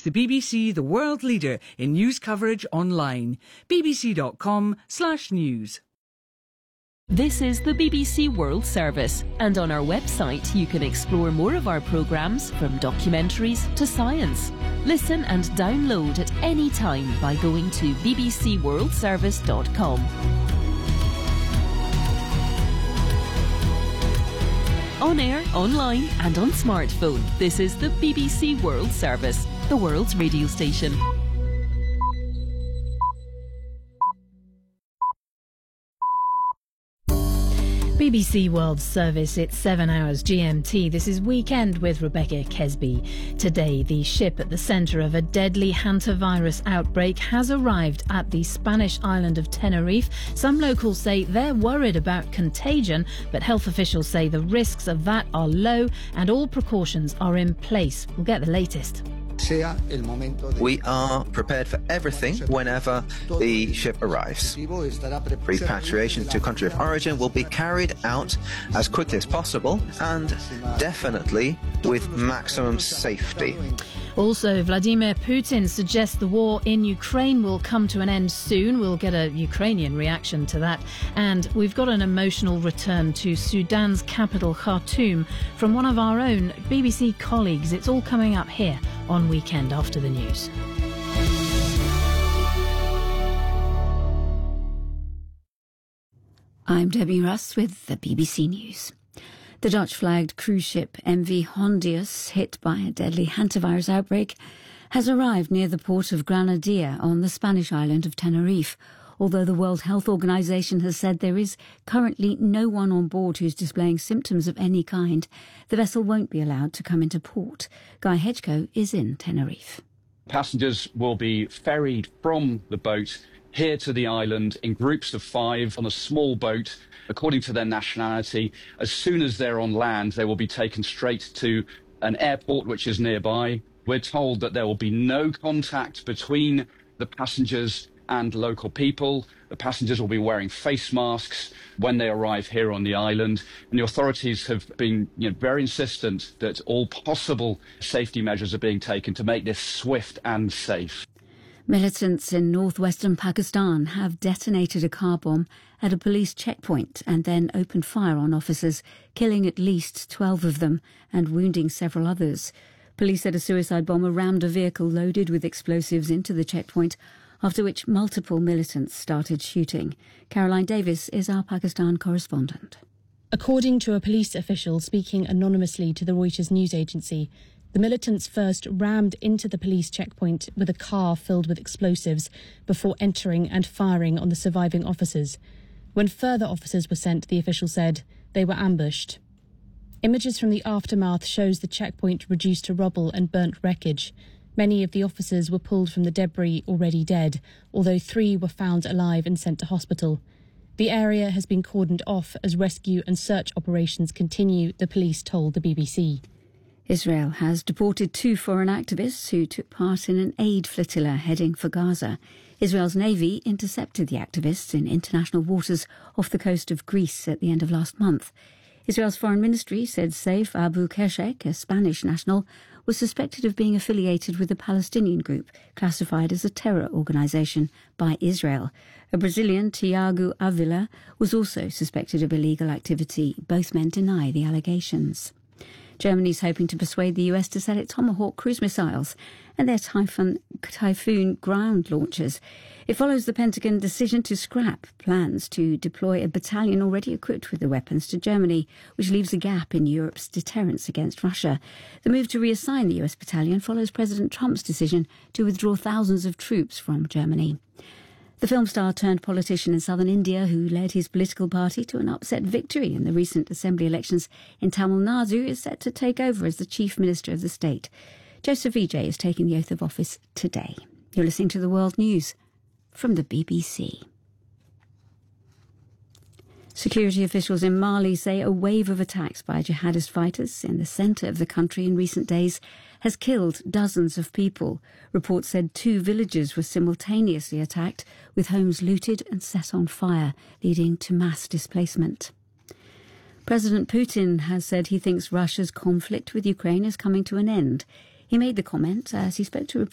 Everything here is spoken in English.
the BBC, the world leader in news coverage online. bbc.com/news. This is the BBC World Service, and on our website you can explore more of our programmes, from documentaries to science. Listen and download at any time by going to bbcworldservice.com. On air, online and on smartphone, this is the BBC World Service, the world's radio station. BBC World Service, it's 7 hours GMT. This is Weekend with Rebecca Kesby. Today, the ship at the centre of a deadly hantavirus outbreak has arrived at the Spanish island of Tenerife. Some locals say they're worried about contagion, but health officials say the risks of that are low and all precautions are in place. We'll get the latest. We are prepared for everything whenever the ship arrives. Repatriation to country of origin will be carried out as quickly as possible and definitely with maximum safety. Also, Vladimir Putin suggests the war in Ukraine will come to an end soon. We'll get a Ukrainian reaction to that. And we've got an emotional return to Sudan's capital, Khartoum, from one of our own BBC colleagues. It's all coming up here on Weekend After the News. I'm Debbie Russ with the BBC News. The Dutch-flagged cruise ship MV Hondius, hit by a deadly hantavirus outbreak, has arrived near the port of Granadilla on the Spanish island of Tenerife. Although the World Health Organization has said there is currently no one on board who's displaying symptoms of any kind, the vessel won't be allowed to come into port. Guy Hedgecoe is in Tenerife. Passengers will be ferried from the boat here to the island in groups of 5 on a small boat, according to their nationality. As soon as they're on land, they will be taken straight to an airport which is nearby. We're told that there will be no contact between the passengers and local people. The passengers will be wearing face masks when they arrive here on the island. And the authorities have been very insistent that all possible safety measures are being taken to make this swift and safe. Militants in northwestern Pakistan have detonated a car bomb at a police checkpoint and then opened fire on officers, killing at least 12 of them and wounding several others. Police said a suicide bomber rammed a vehicle loaded with explosives into the checkpoint, after which multiple militants started shooting. Caroline Davis is our Pakistan correspondent. According to a police official speaking anonymously to the Reuters news agency, the militants first rammed into the police checkpoint with a car filled with explosives before entering and firing on the surviving officers. When further officers were sent, the official said they were ambushed. Images from the aftermath shows the checkpoint reduced to rubble and burnt wreckage. Many of the officers were pulled from the debris already dead, although 3 were found alive and sent to hospital. The area has been cordoned off as rescue and search operations continue, the police told the BBC. Israel has deported 2 foreign activists who took part in an aid flotilla heading for Gaza. Israel's Navy intercepted the activists in international waters off the coast of Greece at the end of last month. Israel's foreign ministry said Saif Abu Keshek, a Spanish national, was suspected of being affiliated with a Palestinian group classified as a terror organisation by Israel. A Brazilian, Tiago Avila, was also suspected of illegal activity. Both men deny the allegations. Germany's hoping to persuade the US to sell its Tomahawk cruise missiles and their Typhoon ground launchers. It follows the Pentagon decision to scrap plans to deploy a battalion already equipped with the weapons to Germany, which leaves a gap in Europe's deterrence against Russia. The move to reassign the US battalion follows President Trump's decision to withdraw thousands of troops from Germany. The film star turned politician in southern India, who led his political party to an upset victory in the recent assembly elections in Tamil Nadu, is set to take over as the chief minister of the state. Joseph Vijay is taking the oath of office today. You're listening to the World News from the BBC. Security officials in Mali say a wave of attacks by jihadist fighters in the centre of the country in recent days has killed dozens of people. Reports said 2 villages were simultaneously attacked, with homes looted and set on fire, leading to mass displacement. President Putin has said he thinks Russia's conflict with Ukraine is coming to an end. He made the comment as he spoke to reporters